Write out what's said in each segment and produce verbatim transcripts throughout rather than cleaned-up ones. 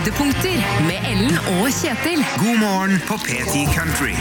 Høydepunkter med Ellen og Kjetil. God morgen på P ti Country.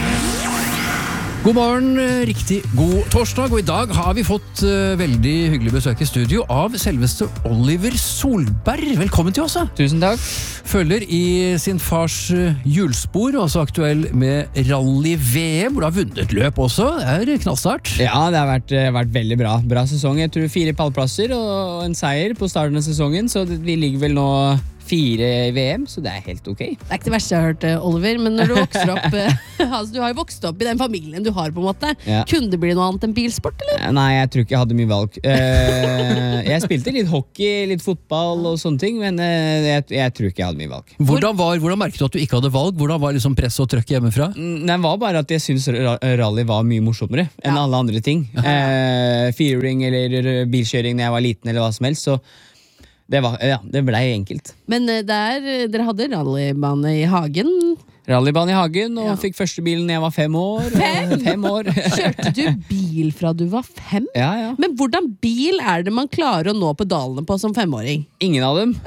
God morgen, riktig god torsdag, og i dag har vi fått uh, veldig hyggelig besøk i studio av selveste Oliver Solberg. Velkommen til oss. Da. Tusen takk. Følger i sin fars uh, hjulspor, også aktuell med rally-V M, hvor du har vunnet løp også. Det er knallstart. Ja, det har vært, vært veldig bra. Bra sesong. Jeg tror fire pallplasser og en seier på starten av sesongen, så vi ligger vel nå fire i V M, så det er helt ok. Det er ikke det verste jeg har hørt, Oliver, men når du vokser opp altså, du har jo vokst opp i den familien du har på en måte. Ja. Kunne det bli noe annet enn bilsport, eller? Nei, jeg tror ikke jeg hadde mye valg. Uh, jeg spilte litt hockey, litt fotball og sånne ting, men uh, jeg, jeg tror ikke jeg hadde mye valg. Hvordan, var, hvordan merket du at du ikke hadde valg? Hvordan var liksom press og trøkk hjemmefra? Det var bare at jeg synes rally var mye morsommere enn Ja. alle andre ting. Uh, Firehjuling eller bilkjøring når jeg var liten eller hva som helst, så det, var, ja, det ble enkelt. Men uh, der, dere hadde rallybane i hagen. Rallybane i hagen, og Ja. fikk første bilen når jeg var fem år. Fem? Fem år. Kjørte du bil fra du var fem? Ja, ja. Men hvordan bil er det man klarer å nå pedalene på som femåring? Ingen av dem.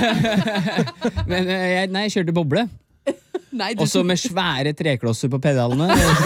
Men eh, jeg, nei, jeg kjørte boble. Nei, du Også med svære treklosser på pedalene. Og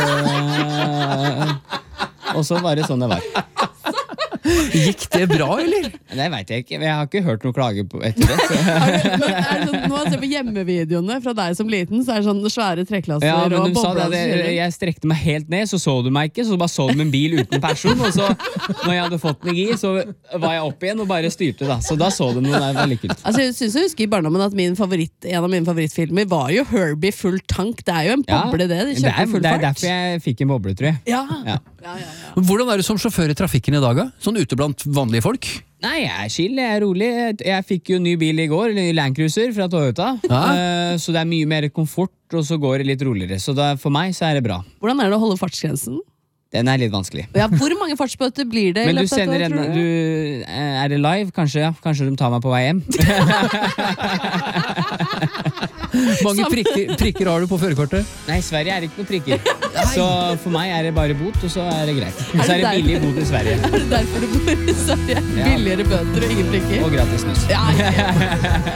så, og så var det sånn det var. Gikk det bra, eller? Det vet jeg ikke. Jeg har ikke hørt noe klage på etter det. Så. Er det, er det sånn, når man ser på hjemmevideoene fra deg som liten, så er det sånn svære treklasser Ja, men og de sa det, bobler. det, jeg strekte meg helt ned, så så du meg ikke. Så bare så du en bil uten person. Og så, når jeg hadde fått den i gir, så var jeg opp igjen og bare styrte. Da. Så da så de noe der veldig kult. Altså, jeg synes jeg husker i barndommen at min favoritt, en av mine favorittfilmer var jo Herbie full tank. Det er jo en boble, det. De det, kjører er, på full det er fart. derfor jeg fikk en boble, tror jeg. Ja. Ja. Ja, ja, ja. Hvordan er du som sjåfør i trafikken i dag, da? Sånn ute blant vanlige folk? Nei, jeg er chill, jeg er rolig. Jeg fikk jo en ny bil i går, en Land Cruiser fra Toyota. Ja. Eh, Så det er mye mer komfort, og så går det litt roligere. Så da, for meg så er det bra. Hvordan er det å holde fartsgrensen? Den er litt vanskelig. Ja, hvor mange fartsbøter blir det? i Men du løpet av et sender år, en, tror du? du, eh, er det live? Kanskje, ja. Kanskje de tar meg på vei hjem. Mange prikker, prikker har du på førerkortet? Nei, i Sverige er det ikke noen prikker. Så for meg er det bare bot, og så er det greit. Så er det der? billig bot i Sverige. Er det derfor du bor i Sverige? Ja. Billigere bøter og ingen prikker? Og gratis snus. Ja, ja, ja.